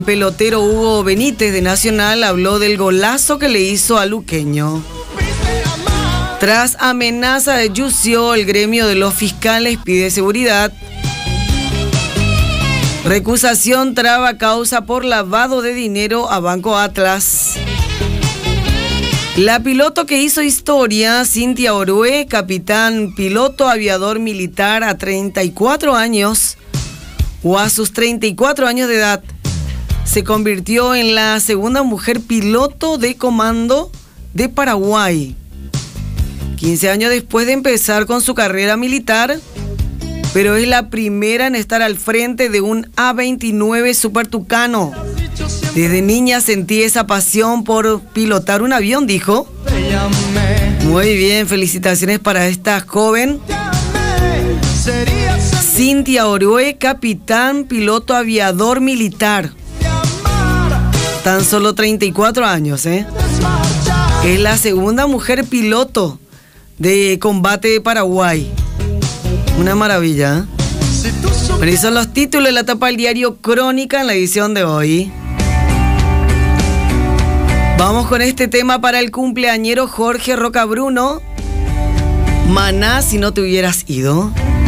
Pelotero Hugo Benítez de Nacional habló del golazo que le hizo a Luqueño. Tras amenaza de Yucio, el gremio de los fiscales pide seguridad. Recusación traba causa por lavado de dinero a Banco Atlas. La piloto que hizo historia, Cintia Orué, capitán piloto aviador militar a 34 años o a sus 34 años de edad, se convirtió en la segunda mujer piloto de comando de Paraguay. 15 años después de empezar con su carrera militar, pero es la primera en estar al frente de un A-29 Super Tucano. Desde niña sentí esa pasión por pilotar un avión, dijo. Muy bien, felicitaciones para esta joven. Cintia Orué, capitán piloto aviador militar. Tan solo 34 años, ¿eh? Es la segunda mujer piloto de combate de Paraguay. Una maravilla, ¿eh? Pero esos son los títulos de la tapa del diario Crónica en la edición de hoy. Vamos con este tema para el cumpleañero Jorge Roca Bruno. Maná, si no te hubieras ido.